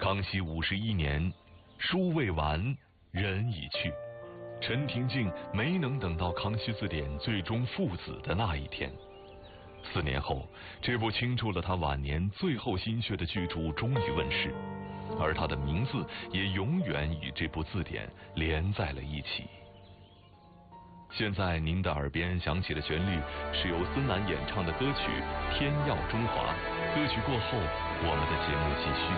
康熙51年，书未完，人已去。陈廷敬没能等到康熙字典最终父子的那一天。4年后，这部倾注了他晚年最后心血的巨著终于问世，而他的名字也永远与这部字典连在了一起。现在您的耳边响起的旋律是由孙楠演唱的歌曲《天耀中华》。歌曲过后，我们的节目继续。